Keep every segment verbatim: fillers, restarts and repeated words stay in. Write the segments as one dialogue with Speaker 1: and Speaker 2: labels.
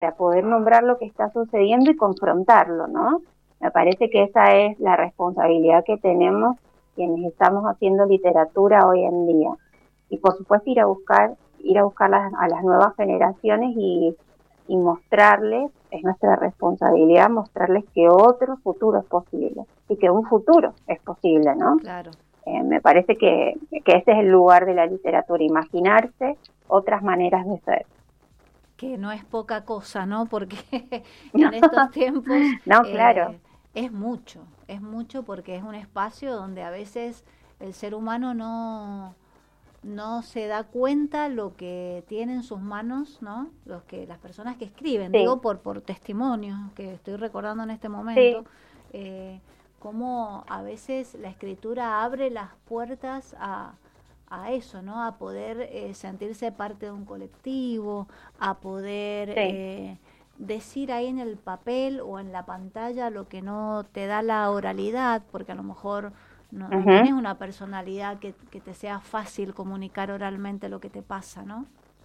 Speaker 1: para poder nombrar lo que está sucediendo y confrontarlo, ¿no? Me parece que esa es la responsabilidad que tenemos quienes estamos haciendo literatura hoy en día. Y por supuesto ir a buscar, ir a buscar las, a las nuevas generaciones y, y mostrarles, es nuestra responsabilidad mostrarles que otro futuro es posible y que un futuro es posible, ¿no?
Speaker 2: Claro.
Speaker 1: Eh, me parece que, que ese es el lugar de la literatura, imaginarse otras maneras de ser.
Speaker 2: Que no es poca cosa, ¿no? Porque en estos tiempos
Speaker 1: no, claro.
Speaker 2: eh, es mucho, es mucho porque es un espacio donde a veces el ser humano no, no se da cuenta lo que tiene en sus manos, ¿no? Los que, las personas que escriben,
Speaker 1: Sí.
Speaker 2: digo por, por testimonios que estoy recordando en este momento,
Speaker 1: Sí.
Speaker 2: eh, cómo a veces la escritura abre las puertas a a eso, ¿no? A poder eh, sentirse parte de un colectivo, a poder
Speaker 1: Sí.
Speaker 2: eh, decir ahí en el papel o en la pantalla lo que no te da la oralidad, porque a lo mejor no,
Speaker 1: Uh-huh.
Speaker 2: no tenés una personalidad que, que te sea fácil comunicar oralmente lo que te pasa, ¿no?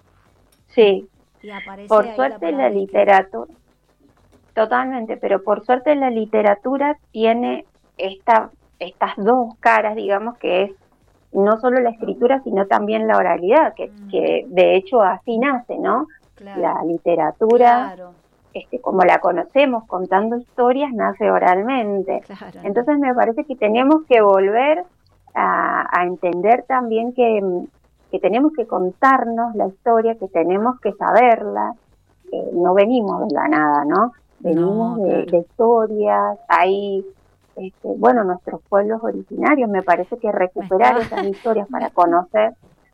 Speaker 1: Sí.
Speaker 2: Y aparece
Speaker 1: por
Speaker 2: ahí
Speaker 1: suerte
Speaker 2: la
Speaker 1: la literatura, totalmente, pero por suerte la literatura tiene esta, estas dos caras, digamos, que es no solo la escritura, sino también la oralidad, que, mm. que de hecho así nace, ¿no? Claro. La literatura, claro. este, como la conocemos, contando historias, nace oralmente. Claro, Entonces no. me parece que tenemos que volver a, a entender también que, que tenemos que contarnos la historia, que tenemos que saberla, eh, no venimos de la nada, ¿no? Venimos
Speaker 2: no,
Speaker 1: de,
Speaker 2: claro.
Speaker 1: de historias, hay... Este, bueno, nuestros pueblos originarios, me parece que recuperar
Speaker 2: estaba,
Speaker 1: esas historias para conocer.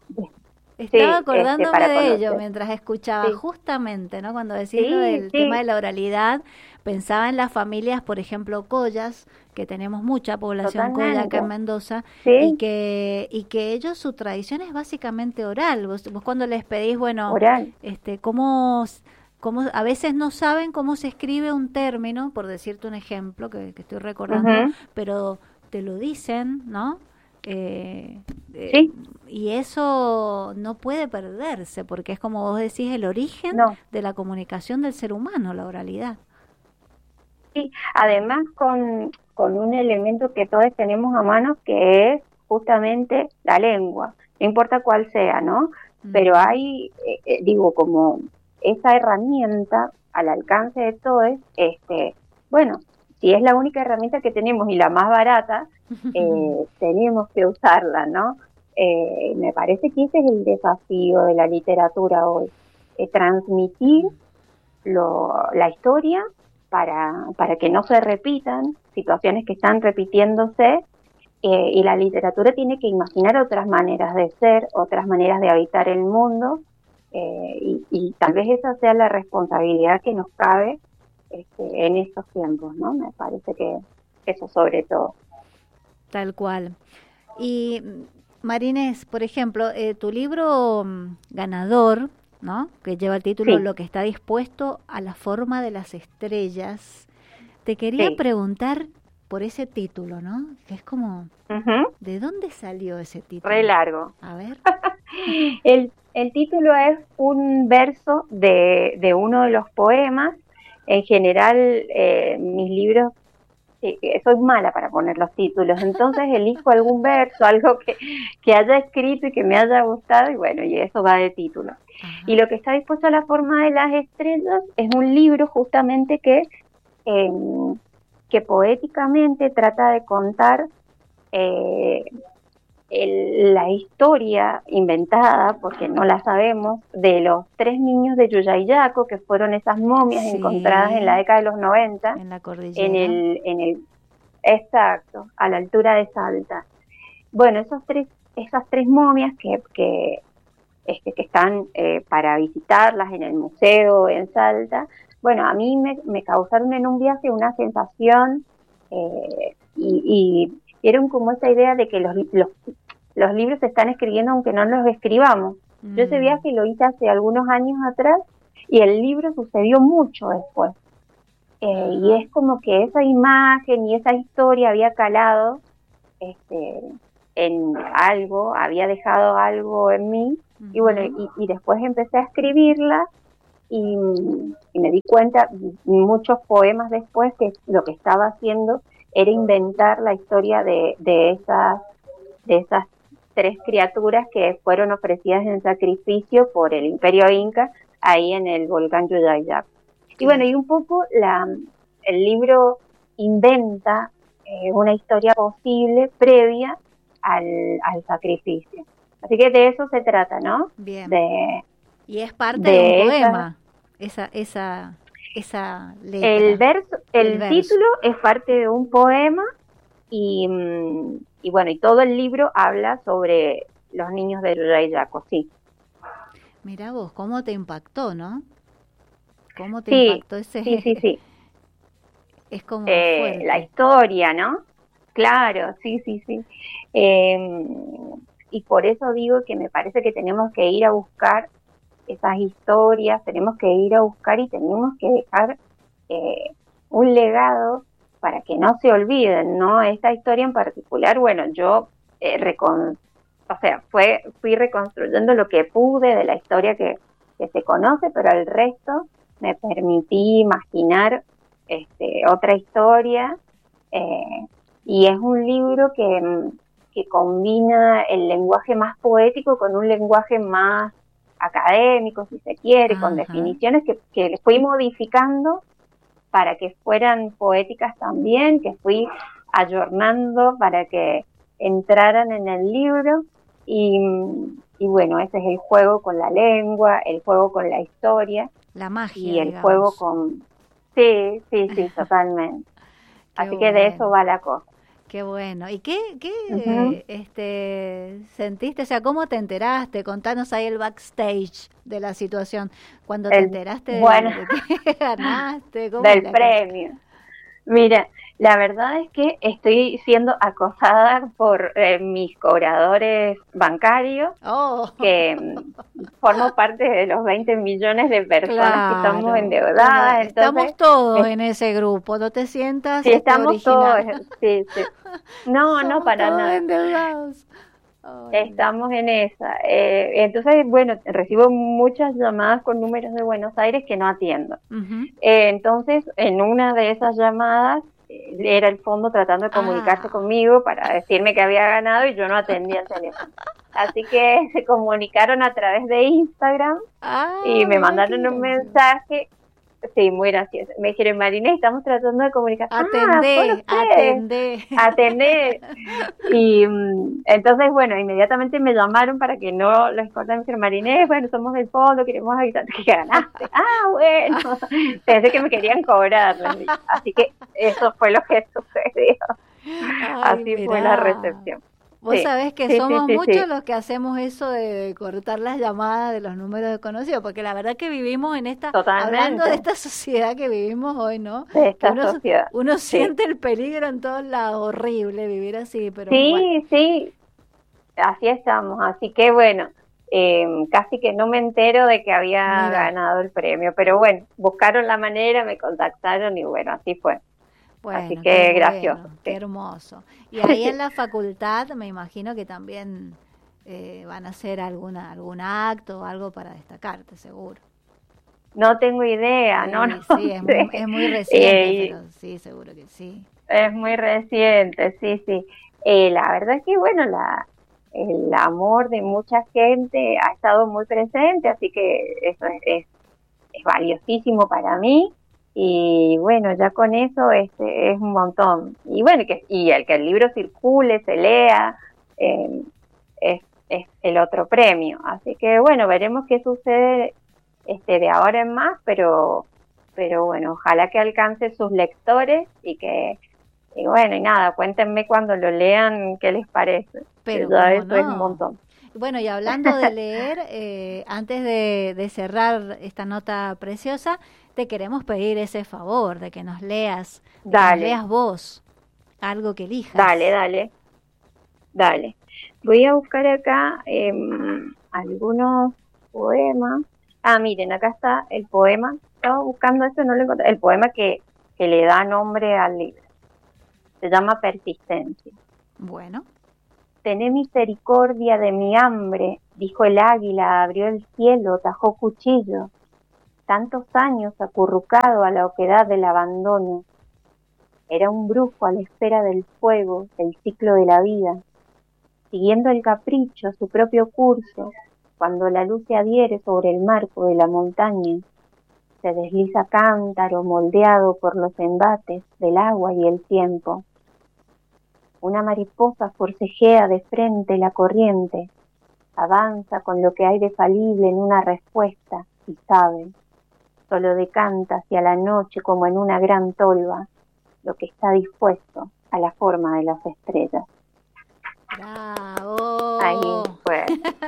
Speaker 2: Estaba
Speaker 1: sí,
Speaker 2: acordándome
Speaker 1: este, para
Speaker 2: de
Speaker 1: conocer.
Speaker 2: ello mientras escuchaba,
Speaker 1: sí.
Speaker 2: justamente, ¿no? Cuando decís
Speaker 1: sí,
Speaker 2: lo del
Speaker 1: sí.
Speaker 2: tema de la oralidad, pensaba en las familias, por ejemplo, collas, que tenemos mucha población
Speaker 1: Totalmente.
Speaker 2: colla acá en Mendoza,
Speaker 1: ¿Sí?
Speaker 2: y que y que ellos, su tradición es básicamente oral. Vos, vos cuando les pedís, bueno,
Speaker 1: oral.
Speaker 2: este, cómo... Como a veces no saben cómo se escribe un término, por decirte un ejemplo que, que estoy recordando,
Speaker 1: Uh-huh.
Speaker 2: pero te lo dicen, ¿no? Eh, eh,
Speaker 1: sí.
Speaker 2: Y eso no puede perderse, porque es como vos decís, el origen
Speaker 1: no.
Speaker 2: de la comunicación del ser humano, la oralidad.
Speaker 1: Sí, además con, con un elemento que todos tenemos a mano, que es justamente la lengua, no importa cuál sea, ¿no? Mm. Pero hay, eh, digo, como esa herramienta al alcance de todos, este, bueno, si es la única herramienta que tenemos y la más barata, eh, tenemos que usarla, ¿no? Eh, me parece que ese es el desafío de la literatura hoy, eh, transmitir lo, la historia para, para que no se repitan situaciones que están repitiéndose, eh, y la literatura tiene que imaginar otras maneras de ser, otras maneras de habitar el mundo, eh, y, y tal vez esa sea la responsabilidad que nos cabe este, en estos tiempos, ¿no? Me parece que eso sobre todo.
Speaker 2: Tal cual. Y Marines, por ejemplo, eh, tu libro um, ganador, ¿no? Que lleva el título
Speaker 1: sí.
Speaker 2: Lo que está dispuesto a la forma de las estrellas. Te quería
Speaker 1: sí.
Speaker 2: preguntar por ese título, ¿no? Que es como,
Speaker 1: uh-huh.
Speaker 2: ¿de dónde salió ese título?
Speaker 1: Re largo.
Speaker 2: A ver.
Speaker 1: el, el título es un verso de, de uno de los poemas. En general, eh, mis libros, eh, soy mala para poner los títulos, entonces elijo algún verso, algo que, que haya escrito y que me haya gustado, y bueno, y eso va de título. Ajá. Y Lo que está dispuesto a la forma de las estrellas es un libro justamente que, eh, que poéticamente trata de contar eh, el, la historia inventada, porque no la sabemos, de los tres niños de Yuyayaco, que fueron esas momias sí. encontradas en la década de los noventa,
Speaker 2: en la cordillera.
Speaker 1: En el, en el, exacto, a la altura de Salta. Bueno, esos tres, esas tres momias que, que, este, que están eh, para visitarlas en el museo en Salta, bueno, a mí me, me causaron en un viaje una sensación, eh, y, y dieron como esa idea de que los, los, los libros se están escribiendo aunque no los escribamos. Mm. Yo ese viaje lo hice hace algunos años atrás y el libro sucedió mucho después. Eh, y es como que esa imagen y esa historia había calado este, en algo, había dejado algo en mí, uh-huh. y bueno, y, y después empecé a escribirla, y, y me di cuenta muchos poemas después que lo que estaba haciendo era inventar la historia de, de esas de esas tres criaturas que fueron ofrecidas en sacrificio por el Imperio Inca ahí en el volcán Yuyayac. Y bueno, y un poco la, el libro inventa eh, una historia posible previa al, al sacrificio. Así que de eso se trata, ¿no?
Speaker 2: Bien.
Speaker 1: De,
Speaker 2: y es parte de, de un poema, esa, esa, esa letra.
Speaker 1: El verso, el,
Speaker 2: el verso.
Speaker 1: título es parte de un poema y, y bueno, y todo el libro habla sobre los niños del rey Yaco, sí.
Speaker 2: Mirá vos, cómo te impactó, ¿no? ¿Cómo te
Speaker 1: sí,
Speaker 2: impactó ese?
Speaker 1: Sí, sí, sí.
Speaker 2: Es como
Speaker 1: eh,
Speaker 2: fuerte.
Speaker 1: La historia, ¿no? Claro, sí, sí, sí. Eh, y por eso digo que me parece que tenemos que ir a buscar esas historias, tenemos que ir a buscar y tenemos que dejar eh, un legado para que no se olviden, ¿no? Esta historia en particular, bueno, yo eh, recon, o sea, fue, fui reconstruyendo lo que pude de la historia que, que se conoce, pero al resto me permití imaginar este, otra historia, eh, y es un libro que, que combina el lenguaje más poético con un lenguaje más académico, si se quiere, Ajá. con definiciones que, que le fui modificando para que fueran poéticas también, que fui ayornando para que entraran en el libro, y, y bueno, ese es el juego con la lengua, el juego con la historia.
Speaker 2: La magia,
Speaker 1: y el
Speaker 2: digamos.
Speaker 1: juego con... Sí, sí, sí, totalmente. Así
Speaker 2: bueno.
Speaker 1: que de eso va la cosa.
Speaker 2: Qué bueno. ¿Y qué, qué uh-huh. este, sentiste? O sea, ¿cómo te enteraste? Contanos ahí el backstage de la situación. Cuando el, te enteraste
Speaker 1: bueno,
Speaker 2: de, de que ganaste. ¿Cómo
Speaker 1: del premio. Cosa? Mira, la verdad es que estoy siendo acosada por eh, mis cobradores bancarios,
Speaker 2: oh.
Speaker 1: que um, formo parte de los veinte millones de personas
Speaker 2: claro.
Speaker 1: que estamos endeudadas.
Speaker 2: Bueno, estamos
Speaker 1: entonces,
Speaker 2: todos
Speaker 1: me,
Speaker 2: en ese grupo, no te sientas
Speaker 1: sí,
Speaker 2: este
Speaker 1: estamos
Speaker 2: original.
Speaker 1: todos, sí, sí. No,
Speaker 2: Somos
Speaker 1: no, para
Speaker 2: todos
Speaker 1: nada.
Speaker 2: endeudados. Ay.
Speaker 1: Estamos en esa. Eh, entonces, bueno, recibo muchas llamadas con números de Buenos Aires que no atiendo.
Speaker 2: Uh-huh.
Speaker 1: Eh, entonces, en una de esas llamadas, eh, era el fondo tratando de comunicarse
Speaker 2: ah.
Speaker 1: conmigo para decirme que había ganado y yo no atendía el teléfono. Así que se comunicaron a través de Instagram
Speaker 2: ah,
Speaker 1: y me mandaron un mensaje. Sí, muy gracioso. Me dijeron, Marinés, estamos tratando de comunicar.
Speaker 2: Atendé,
Speaker 1: ah,
Speaker 2: atendé.
Speaker 1: Atendé. Y um, entonces, bueno, inmediatamente me llamaron para que no les corten. Me dijeron, Marinés, bueno, somos del fondo, queremos avisarte que ganaste. Ah, bueno. Pensé que me querían cobrar. Así que eso fue lo que sucedió.
Speaker 2: Ay,
Speaker 1: Así
Speaker 2: mirá.
Speaker 1: fue la recepción.
Speaker 2: Vos
Speaker 1: sí,
Speaker 2: sabés que
Speaker 1: sí,
Speaker 2: somos
Speaker 1: sí, sí,
Speaker 2: muchos
Speaker 1: sí.
Speaker 2: los que hacemos eso de, de cortar las llamadas de los números desconocidos, porque la verdad que vivimos en esta,
Speaker 1: Totalmente.
Speaker 2: hablando de esta sociedad que vivimos hoy, ¿no?
Speaker 1: De esta
Speaker 2: que uno,
Speaker 1: sociedad.
Speaker 2: Uno
Speaker 1: sí.
Speaker 2: siente el peligro en todos lados, horrible vivir así, pero
Speaker 1: Sí,
Speaker 2: bueno.
Speaker 1: sí, así estamos. Así que bueno, eh, casi que no me entero de que había
Speaker 2: Mira.
Speaker 1: ganado el premio, pero bueno, buscaron la manera, me contactaron y bueno, así fue.
Speaker 2: Bueno,
Speaker 1: así que
Speaker 2: qué
Speaker 1: gracioso.
Speaker 2: Bueno,
Speaker 1: sí.
Speaker 2: Qué hermoso. Y ahí en la facultad me imagino que también eh, van a hacer alguna algún acto o algo para destacarte, seguro.
Speaker 1: No tengo idea,
Speaker 2: sí,
Speaker 1: no, no
Speaker 2: Sí, es,
Speaker 1: sé.
Speaker 2: muy, es muy reciente,
Speaker 1: eh,
Speaker 2: pero sí, seguro que sí.
Speaker 1: Es muy reciente, sí, sí. Eh, la verdad es que bueno, la el amor de mucha gente ha estado muy presente, así que eso es, es, es valiosísimo para mí. Y bueno, ya con eso este es un montón. Y bueno, que y el que el libro circule, se lea, eh, es, es el otro premio. Así que bueno, veremos qué sucede este de ahora en más, pero pero bueno, ojalá que alcance sus lectores y que y bueno, y nada, cuéntenme cuando lo lean qué les parece.
Speaker 2: Pero
Speaker 1: ya eso
Speaker 2: no.
Speaker 1: es un montón.
Speaker 2: Bueno, y hablando de leer, eh, antes de, de cerrar esta nota preciosa, te queremos pedir ese favor de que nos leas, de que nos leas vos, algo que elijas.
Speaker 1: Dale, dale, dale. Voy a buscar acá eh, algunos poemas. Ah, miren, acá está el poema. Estaba buscando esto, no lo encontré. El poema que, que le da nombre al libro. Se llama Persistencia.
Speaker 2: Bueno.
Speaker 1: Tené misericordia de mi hambre, dijo el águila, abrió el cielo, tajó cuchillo. tantos años acurrucado a la oquedad del abandono. Era un brujo a la espera del fuego, del ciclo de la vida, siguiendo el capricho, su propio curso. Cuando la luz se adhiere sobre el marco de la montaña, se desliza cántaro moldeado por los embates del agua y el tiempo. Una mariposa forcejea de frente la corriente, avanza con lo que hay de falible en una respuesta y sabe, solo decanta hacia la noche como en una gran tolva, lo que está dispuesto a la forma de las estrellas.
Speaker 2: ¡Bravo!
Speaker 1: Ahí fue.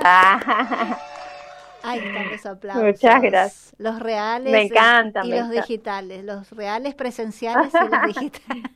Speaker 2: Ahí están los aplausos.
Speaker 1: Muchas gracias.
Speaker 2: Los reales
Speaker 1: me encanta,
Speaker 2: y
Speaker 1: me
Speaker 2: los
Speaker 1: encanta.
Speaker 2: digitales, los reales presenciales y los digitales.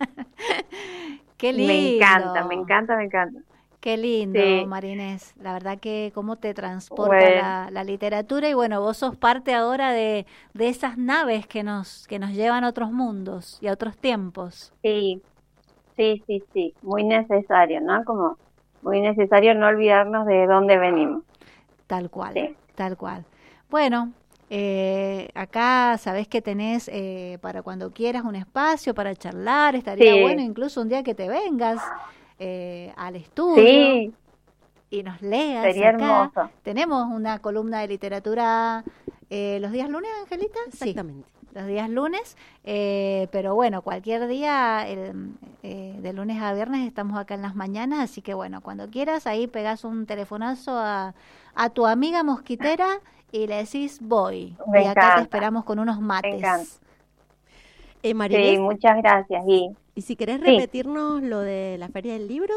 Speaker 2: Qué lindo.
Speaker 1: Me encanta, me encanta, me encanta.
Speaker 2: Qué lindo,
Speaker 1: sí.
Speaker 2: Marinés. La verdad que cómo te transporta
Speaker 1: bueno.
Speaker 2: la, la literatura y bueno, vos sos parte ahora de, de esas naves que nos, que nos llevan a otros mundos y a otros tiempos.
Speaker 1: Sí, sí, sí, sí. Muy necesario, ¿no? Como muy necesario no olvidarnos de dónde venimos.
Speaker 2: Tal cual.
Speaker 1: Sí.
Speaker 2: Tal cual. Bueno, eh, acá sabés que tenés eh, para cuando quieras un espacio para charlar, estaría
Speaker 1: sí.
Speaker 2: bueno incluso un día que te vengas eh, al estudio
Speaker 1: sí.
Speaker 2: y nos leas.
Speaker 1: Sería
Speaker 2: acá.
Speaker 1: hermoso.
Speaker 2: Tenemos una columna de literatura eh, los días lunes, Angelita.
Speaker 3: Exactamente.
Speaker 2: Sí. Los días lunes, eh, pero bueno, cualquier día, el, eh, de lunes a viernes estamos acá en las mañanas, así que bueno, cuando quieras ahí pegás un telefonazo a, a tu amiga mosquitera y le decís voy.
Speaker 1: Me
Speaker 2: y acá
Speaker 1: encanta.
Speaker 2: te esperamos con unos mates.
Speaker 1: Me encanta.
Speaker 3: Eh, Marinés,
Speaker 1: sí, muchas gracias. Y,
Speaker 3: y si querés
Speaker 1: sí.
Speaker 3: repetirnos lo de la Feria del Libro.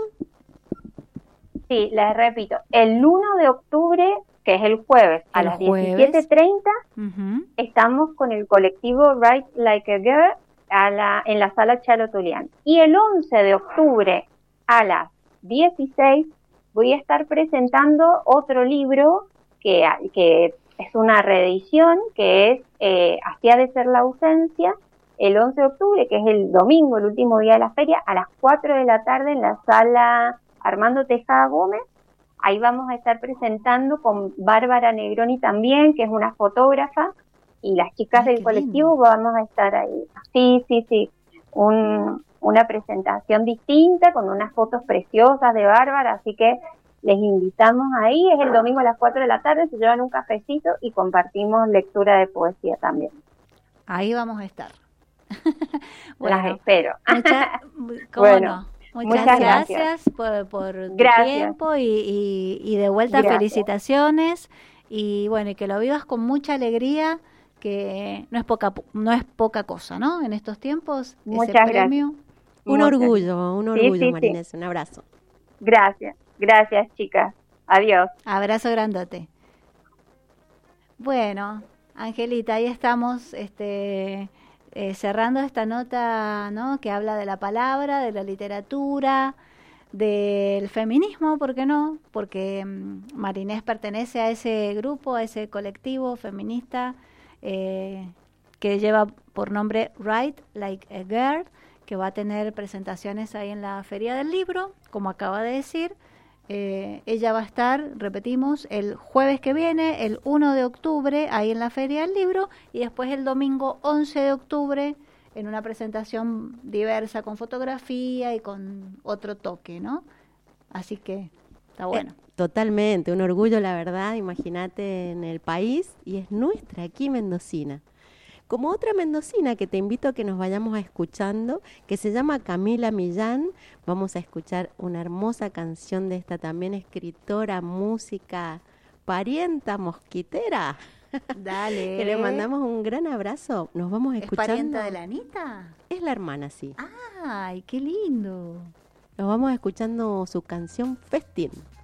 Speaker 1: Sí, les repito, el uno de octubre, que es el jueves, a
Speaker 2: El
Speaker 1: las
Speaker 2: jueves.
Speaker 1: diecisiete treinta,
Speaker 2: Uh-huh.
Speaker 1: estamos con el colectivo Write Like a Girl a la, en la sala Chalo Tulián. Y el once de octubre a las dieciséis voy a estar presentando otro libro que, que es una reedición, que es eh, Así ha de ser la ausencia, el once de octubre, que es el domingo, el último día de la feria, a las cuatro de la tarde en la sala Armando Tejada Gómez. Ahí vamos a estar presentando con Bárbara Negroni también, que es una fotógrafa, y las chicas
Speaker 2: Ay,
Speaker 1: del
Speaker 2: qué
Speaker 1: colectivo
Speaker 2: lindo.
Speaker 1: vamos a estar ahí. Sí, sí, sí. Un, una presentación distinta con unas fotos preciosas de Bárbara, así que les invitamos ahí. Es el domingo a las cuatro de la tarde, se llevan un cafecito y compartimos lectura de poesía también.
Speaker 2: Ahí vamos a estar.
Speaker 1: Las espero.
Speaker 2: Mucha, ¿cómo
Speaker 1: Bueno.
Speaker 2: no? Muchas,
Speaker 1: Muchas
Speaker 2: gracias,
Speaker 1: gracias.
Speaker 2: por, por tu
Speaker 1: Gracias.
Speaker 2: tiempo y, y, y de vuelta
Speaker 1: Gracias.
Speaker 2: felicitaciones y bueno, y que lo vivas con mucha alegría, que no es poca no es poca cosa, ¿no? En estos tiempos,
Speaker 1: Muchas
Speaker 2: ese premio.
Speaker 3: Un
Speaker 1: Muchas
Speaker 3: orgullo, un
Speaker 1: Sí,
Speaker 3: orgullo,
Speaker 1: sí, sí.
Speaker 3: Marinés. Un abrazo.
Speaker 1: Gracias, gracias chicas. Adiós.
Speaker 2: Abrazo grandote. Bueno, Angelita, ahí estamos este, eh, cerrando esta nota, ¿no? Que habla de la palabra, de la literatura, del feminismo, ¿por qué no? Porque um, Marinés pertenece a ese grupo, a ese colectivo feminista eh, que lleva por nombre Write Like a Girl, que va a tener presentaciones ahí en la Feria del Libro, como acaba de decir. Eh, ella va a estar, repetimos, el jueves que viene, el uno de octubre, ahí en la Feria del Libro, y después el domingo once de octubre, en una presentación diversa, con fotografía y con otro toque, ¿no? Así que está bueno.
Speaker 3: Eh, totalmente, un orgullo, la verdad, imagínate en el país, y es nuestra aquí mendocina. Como otra mendocina que te invito a que nos vayamos escuchando, que se llama Camila Millán. Vamos a escuchar una hermosa canción de esta también escritora, música, parienta mosquitera.
Speaker 2: Dale.
Speaker 3: Que le mandamos un gran abrazo. Nos vamos
Speaker 2: ¿Es
Speaker 3: escuchando.
Speaker 2: parienta de la Anita?
Speaker 3: Es la hermana, sí.
Speaker 2: Ay, qué lindo.
Speaker 3: Nos vamos escuchando su canción Festín.